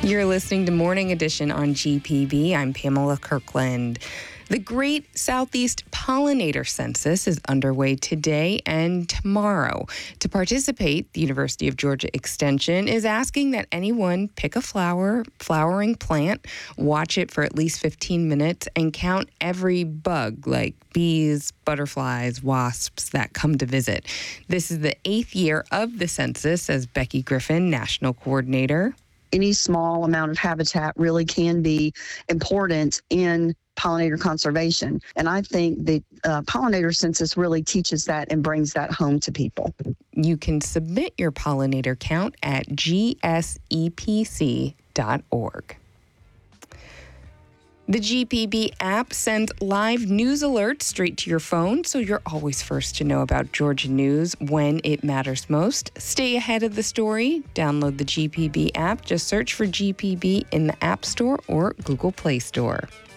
You're listening to Morning Edition on GPB. I'm Pamela Kirkland. The Great Southeast Pollinator Census is underway today and tomorrow. To participate, the University of Georgia Extension is asking that anyone pick a flowering plant, watch it for at least 15 minutes, and count every bug like bees, butterflies, wasps that come to visit. This is the 8th year of the census, says Becky Griffin, National Coordinator. Any small amount of habitat really can be important in pollinator conservation. And I think the pollinator census really teaches that and brings that home to people. You can submit your pollinator count at gsepc.org. The GPB app sends live news alerts straight to your phone, so you're always first to know about Georgia news when it matters most. Stay ahead of the story. Download the GPB app. Just search for GPB in the App Store or Google Play Store.